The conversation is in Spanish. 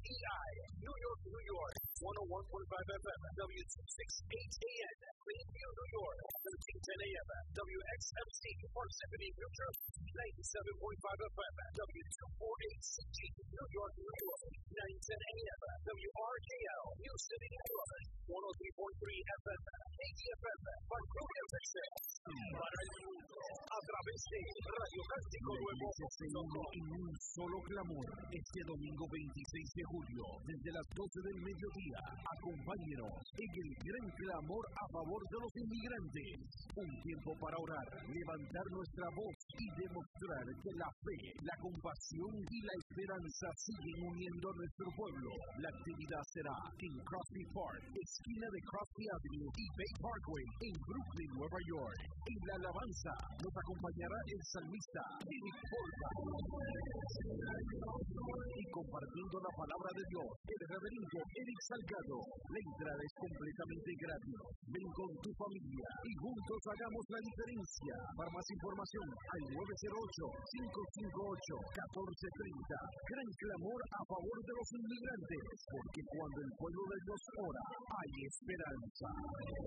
New York, New York, 101.5 FM, W268 AM, Greenview, New York, 1310 AM, WXMC, Parsippany, New Jersey, 97.5 FM, W248CG, New York, New York, 910 AM, WRKL, New City, New York, 103.3 FM, KTFM, Vancouver, Texas, para el mundo, a través de RadioCánticoNuevo.com. En un solo clamor, este domingo 26 de julio, desde las 12 del mediodía, acompáñenos en el gran clamor a favor de los inmigrantes. Un tiempo para orar, levantar nuestra voz y demostrar que la fe, la compasión y la esperanza siguen uniendo a nuestro pueblo. La actividad será en Crosby Park, esquina de Crosby Avenue y Bay Parkway, en Brooklyn, Nueva York. En la alabanza nos acompañará el salmista Eric Porta. Y compartiendo la palabra de Dios, el reverendo Eric Salgado. La entrada es completamente gratis. Ven con tu familia y juntos hagamos la diferencia. Para más información, al 908-558-1430. Gran clamor a favor de los inmigrantes, porque cuando el pueblo de Dios ora, hay esperanza.